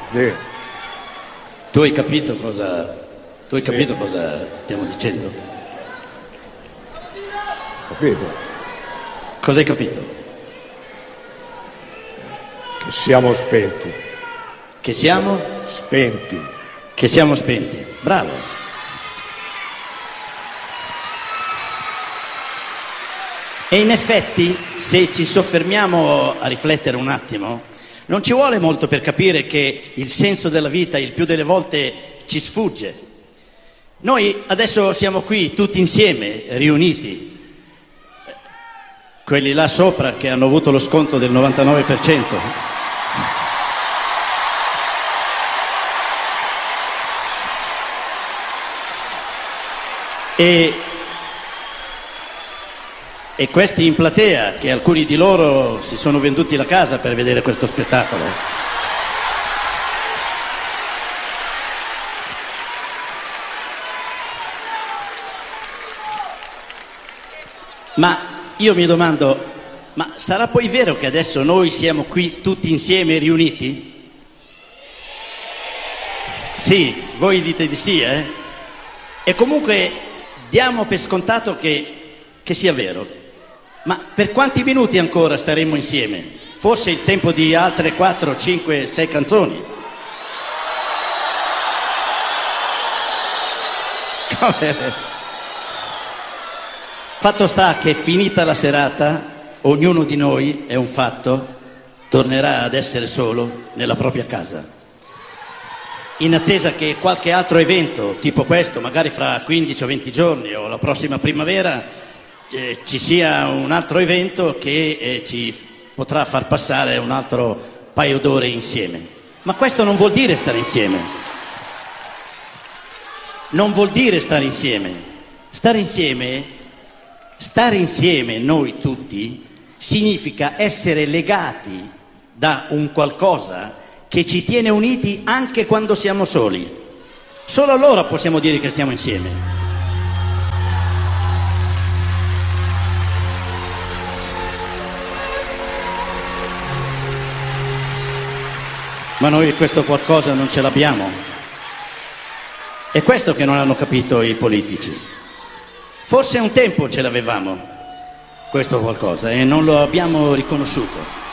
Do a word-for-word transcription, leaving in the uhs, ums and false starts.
Sì. Tu hai capito cosa, tu hai Sì. capito cosa stiamo dicendo? Capito? Cosa hai capito? Che siamo spenti. Che siamo? Spenti. Che siamo spenti. Bravo. E in effetti, se ci soffermiamo a riflettere un attimo, non ci vuole molto per capire che il senso della vita il più delle volte ci sfugge. Noi adesso siamo qui tutti insieme, riuniti, quelli là sopra che hanno avuto lo sconto del novantanove per cento. E E questi in platea, che alcuni di loro si sono venduti la casa per vedere questo spettacolo. Ma io mi domando, ma sarà poi vero che adesso noi siamo qui tutti insieme riuniti? Sì, voi dite di sì, eh? E comunque diamo per scontato che, che sia vero. Ma per quanti minuti ancora staremo insieme? Forse il tempo di altre quattro, cinque, sei canzoni. Fatto sta che finita la serata, ognuno di noi, è un fatto, tornerà ad essere solo nella propria casa. In attesa che qualche altro evento, tipo questo, magari fra quindici o venti giorni o la prossima primavera, Eh, ci sia un altro evento che eh, ci potrà far passare un altro paio d'ore insieme. Ma questo non vuol dire stare insieme. Non vuol dire stare insieme. Stare insieme, stare insieme noi tutti, significa essere legati da un qualcosa che ci tiene uniti anche quando siamo soli. Solo allora possiamo dire che stiamo insieme. Ma noi questo qualcosa non ce l'abbiamo. È questo che non hanno capito i politici. Forse un tempo ce l'avevamo, questo qualcosa, e non lo abbiamo riconosciuto.